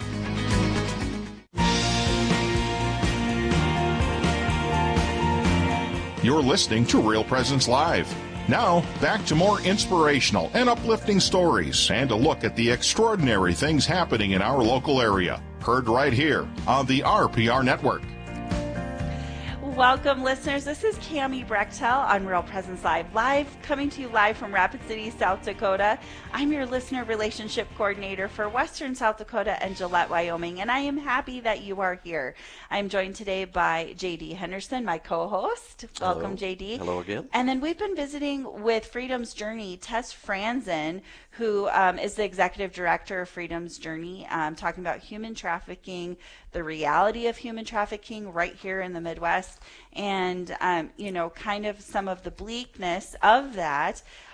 You're listening to Real Presence Live. Now, back to more inspirational and uplifting stories and a look at the extraordinary things happening in our local area. Heard right here on the RPR Network. Welcome, listeners. This is Cami Brechtel on Real Presence Live, coming to you live from Rapid City, South Dakota. I'm your listener relationship coordinator for Western South Dakota and Gillette, Wyoming, and I am happy that you are here. I'm joined today by J.D. Henderson, my co-host. Welcome, Hello. J.D. Hello again. And then we've been visiting with Freedom's Journey, Tess Franzen, who is the executive director of Freedom's Journey, talking about human trafficking, the reality of human trafficking right here in the Midwest, and kind of some of the bleakness of that.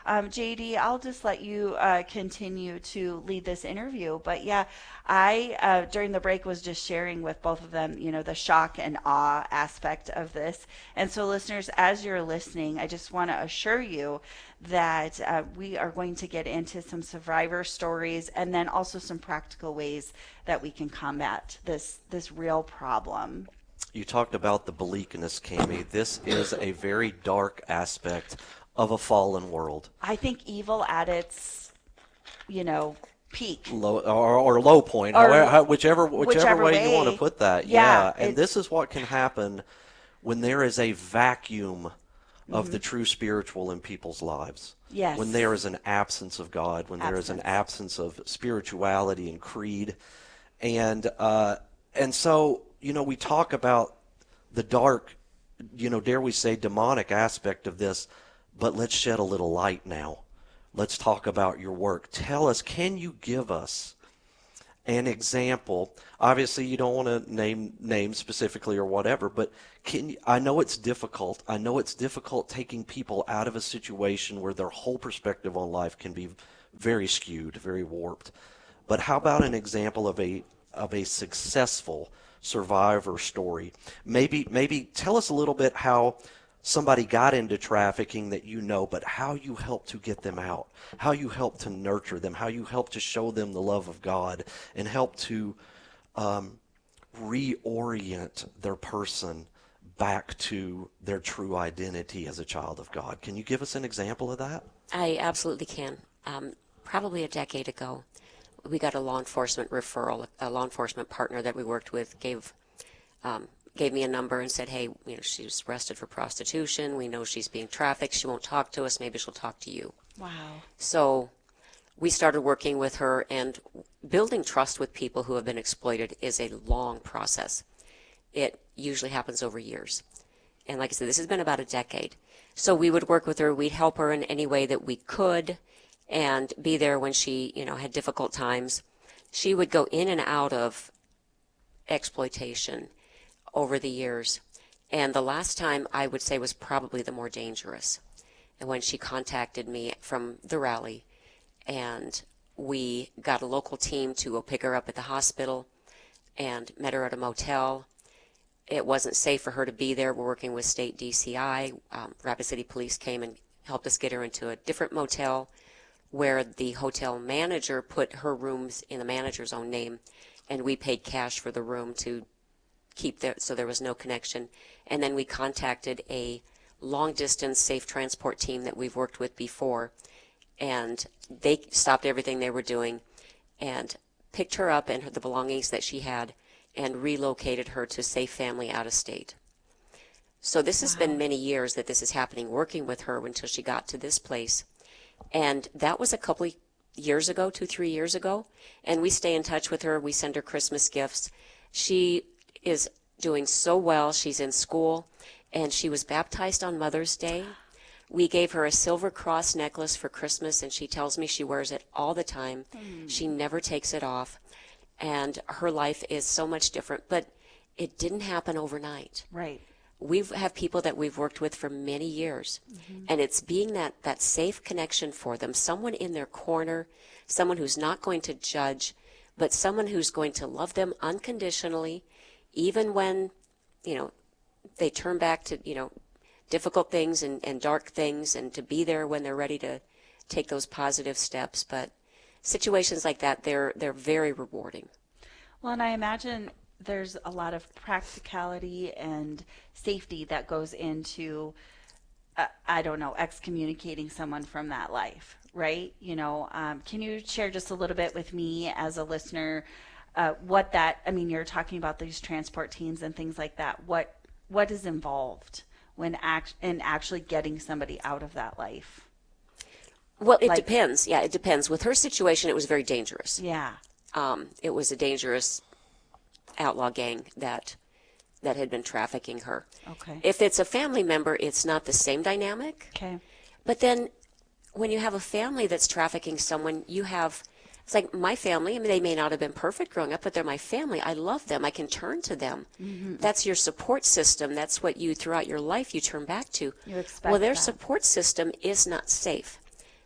JD, I'll just let you continue to lead this interview. But yeah, I, during the break, was just sharing with both of them, the shock and awe aspect of this. And so listeners, as you're listening, I just want to assure you that we are going to get into some survivor stories and then also some practical ways that we can combat this real problem. You talked about the bleakness, Cami. This is a very dark aspect of a fallen world. I think evil at its, peak. Low, or low point, whichever way you want to put that. Yeah. And this is what can happen when there is a vacuum of the true spiritual in people's lives. Yes. When there is an absence of God, when there is an absence of spirituality and creed. And so, we talk about the dark, dare we say, demonic aspect of this, but let's shed a little light now. Let's talk about your work. Tell us, can you give us an example? Obviously, you don't want to name names specifically or whatever, but I know it's difficult. I know it's difficult taking people out of a situation where their whole perspective on life can be very skewed, very warped. But how about an example of a successful survivor story? Maybe tell us a little bit how somebody got into trafficking that but how you helped to get them out, how you helped to nurture them, how you helped to show them the love of God, and help to reorient their person back to their true identity as a child of God. Can you give us an example of that? I absolutely can. Probably a decade ago, we got a law enforcement referral. A law enforcement partner that we worked with gave me a number and said, hey, she was arrested for prostitution. We know she's being trafficked. She won't talk to us. Maybe she'll talk to you. Wow. So we started working with her, and building trust with people who have been exploited is a long process. It usually happens over years. And like I said, this has been about a decade. So we would work with her. We'd help her in any way that we could and be there when she, had difficult times. She would go in and out of exploitation over the years. And the last time I would say was probably the more dangerous. And when she contacted me from the rally, and we got a local team to go pick her up at the hospital and met her at a motel. It wasn't safe for her to be there. We're working with state DCI. Rapid City Police came and helped us get her into a different motel where the hotel manager put her rooms in the manager's own name, and we paid cash for the room to keep there, so there was no connection. And then we contacted a long-distance safe transport team that we've worked with before, and they stopped everything they were doing and picked her up and the belongings that she had and relocated her to safe family out of state. So this has been many years that this is happening, working with her until she got to this place. And that was a couple of years ago, 2-3 years ago. And we stay in touch with her. We send her Christmas gifts. She is doing so well. She's in school, and she was baptized on Mother's Day. We gave her a silver cross necklace for Christmas, and she tells me she wears it all the time. She never takes it off. And her life is so much different. But it didn't happen overnight. Right. We have people that we've worked with for many years, and it's being that safe connection for them, someone in their corner, someone who's not going to judge, but someone who's going to love them unconditionally, even when, they turn back to, difficult things and dark things, and to be there when they're ready to take those positive steps. But situations like that, they're very rewarding. Well, and I imagine there's a lot of practicality and safety that goes into, excommunicating someone from that life, right? Can you share just a little bit with me as a listener what that, you're talking about these transport teams and things like that. What is involved when actually getting somebody out of that life? Well, it depends. Yeah, it depends. With her situation, it was very dangerous. Yeah. It was a dangerous outlaw gang that had been trafficking her. Okay. If it's a family member, it's not the same dynamic. Okay. But then when you have a family that's trafficking someone, it's like my family. They may not have been perfect growing up, but they're my family. I love them. I can turn to them. Mm-hmm. That's your support system. That's what you, throughout your life, you turn back to. You expect Well, their that. support system is not safe.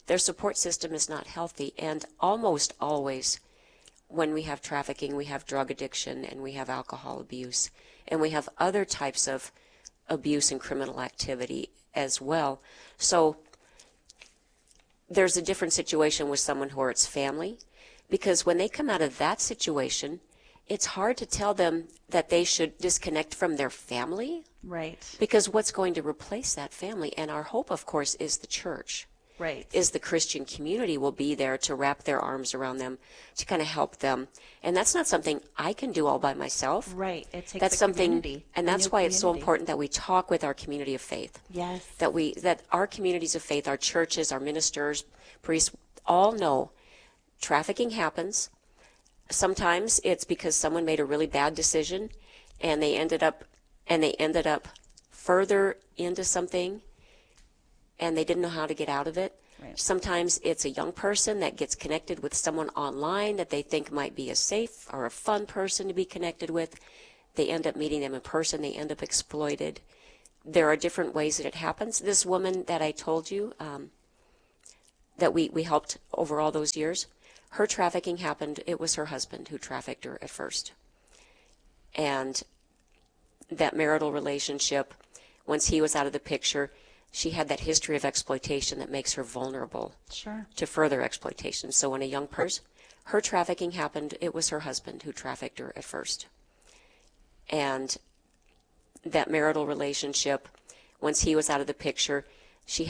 their support system is not healthy. And almost always when we have trafficking, we have drug addiction, and we have alcohol abuse, and we have other types of abuse and criminal activity as well. So there's a different situation with someone who hurts family, because when they come out of that situation, it's hard to tell them that they should disconnect from their family. Right. Because what's going to replace that family? And our hope, of course, is the church. Right. Is the Christian community will be there to wrap their arms around them, to kind of help them. And that's not something I can do all by myself. Right. It takes that's a something, community. and that's why it's so important that we talk with our community of faith. Yes. That our communities of faith, our churches, our ministers, priests, all know trafficking happens. Sometimes it's because someone made a really bad decision and they ended up further into something and they didn't know how to get out of it. Right. Sometimes it's a young person that gets connected with someone online that they think might be a safe or a fun person to be connected with. They end up meeting them in person. They end up exploited. There are different ways that it happens. This woman that I told you that we helped over all those years, her trafficking happened. It was her husband who trafficked her at first. And that marital relationship, once he was out of the picture, she had that history of exploitation that makes her vulnerable to further exploitation. So when a young person, her trafficking happened, it was her husband who trafficked her at first. And that marital relationship, once he was out of the picture,